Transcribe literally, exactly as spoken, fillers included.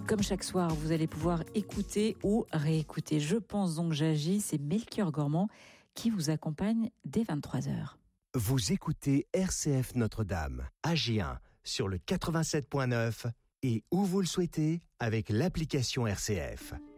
Comme chaque soir, vous allez pouvoir écouter ou réécouter Je pense donc j'agis, c'est Melchior Gormand qui vous accompagne dès vingt-trois heures. Vous écoutez R C F Notre-Dame, A G un, sur le quatre-vingt-sept point neuf et où vous le souhaitez avec l'application R C F.